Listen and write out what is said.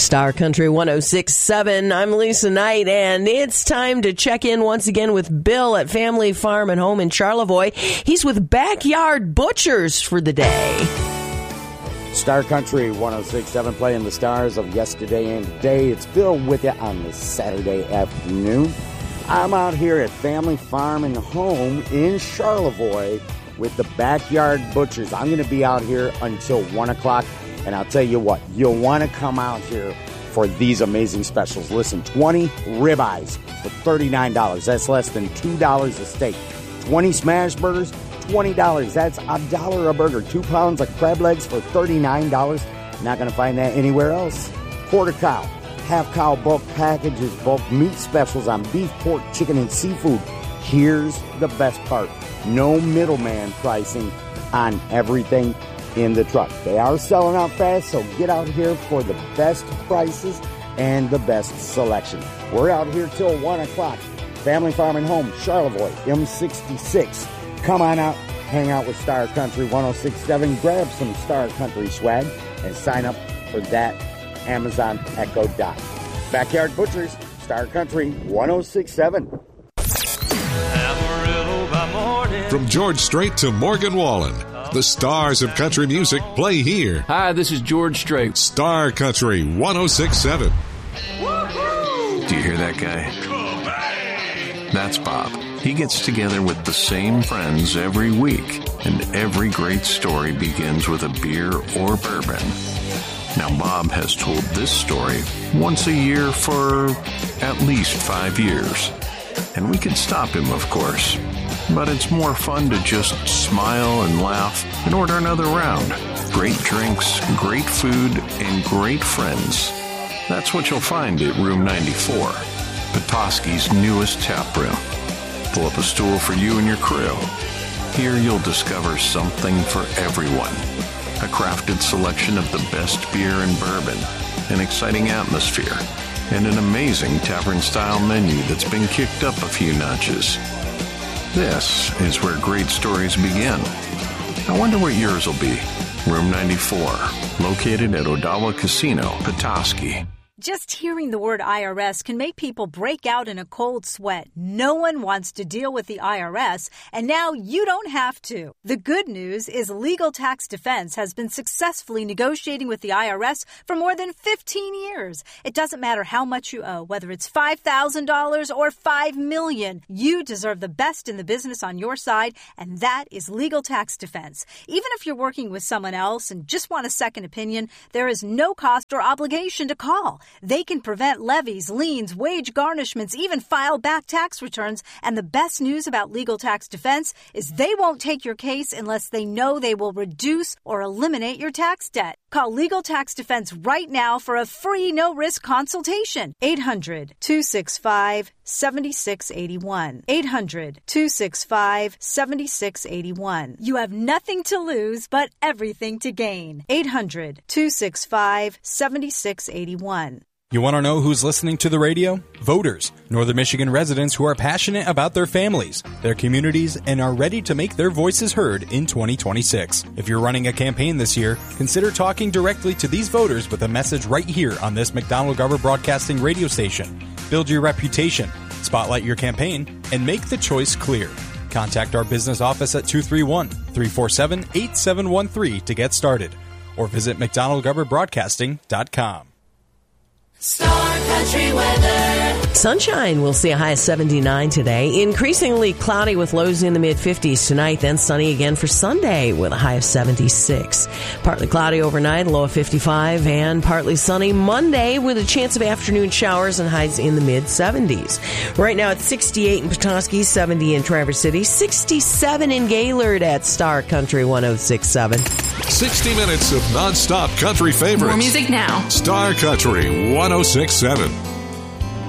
Star Country 106.7. I'm Lisa Knight, and it's time to check in once again with Bill at Family Farm and Home in Charlevoix. He's with Backyard Butchers for the day. Star Country 106.7, playing the stars of yesterday and today. It's Bill with you on this Saturday afternoon. I'm out here at Family Farm and Home in Charlevoix with the Backyard Butchers. I'm going to be out here until 1 o'clock. And I'll tell you what, you'll want to come out here for these amazing specials. Listen, 20 ribeyes for $39. That's less than $2 a steak. 20 smash burgers, $20. That's $1 a burger. 2 pounds of crab legs for $39. Not going to find that anywhere else. Quarter cow, half cow bulk packages, bulk meat specials on beef, pork, chicken, and seafood. Here's the best part. No middleman pricing on everything in the truck. They are selling out fast, so get out here for the best prices and the best selection. We're out here till 1 o'clock. Family Farm and Home, Charlevoix, M66. Come on out, hang out with Star Country 106.7, grab some Star Country swag, and sign up for that Amazon Echo Dot. Backyard Butchers, Star Country 106.7. From George Strait to Morgan Wallen, the stars of country music play here. Hi, this is George Strait. Star Country 106.7. Do you hear that guy? That's Bob. He gets together with the same friends every week, and every great story begins with a beer or bourbon. Now, Bob has told this story once a year for at least 5 years. And we could stop him, of course. But it's more fun to just smile and laugh and order another round. Great drinks, great food, and great friends. That's what you'll find at Room 94, Petoskey's newest tap room. Pull up a stool for you and your crew. Here you'll discover something for everyone. A crafted selection of the best beer and bourbon, an exciting atmosphere, and an amazing tavern-style menu that's been kicked up a few notches. This is where great stories begin. I wonder what yours will be. Room 94, located at Odawa Casino, Petoskey. Just hearing the word IRS can make people break out in a cold sweat. No one wants to deal with the IRS, and now you don't have to. The good news is Legal Tax Defense has been successfully negotiating with the IRS for more than 15 years. It doesn't matter how much you owe, whether it's $5,000 or $5 million. You deserve the best in the business on your side, and that is Legal Tax Defense. Even if you're working with someone else and just want a second opinion, there is no cost or obligation to call. They can prevent levies, liens, wage garnishments, even file back tax returns. And the best news about Legal Tax Defense is they won't take your case unless they know they will reduce or eliminate your tax debt. Call Legal Tax Defense right now for a free no-risk consultation. 800-265-7681. 800-265-7681. You have nothing to lose but everything to gain. 800-265-7681. You want to know who's listening to the radio? Voters, Northern Michigan residents who are passionate about their families, their communities, and are ready to make their voices heard in 2026. If you're running a campaign this year, consider talking directly to these voters with a message right here on this McDonald-Garber Broadcasting radio station. Build your reputation, spotlight your campaign, and make the choice clear. Contact our business office at 231-347-8713 to get started, or visit McDonald-GarberBroadcasting.com. Star Country weather. Sunshine. We'll see a high of 79 today. Increasingly cloudy with lows in the mid-50s tonight, then sunny again for Sunday with a high of 76. Partly cloudy overnight, a low of 55, and partly sunny Monday with a chance of afternoon showers and highs in the mid-70s. Right now it's 68 in Petoskey, 70 in Traverse City, 67 in Gaylord at Star Country 106.7. 60 minutes of non-stop country favorites. More music now. Star Country 106.7.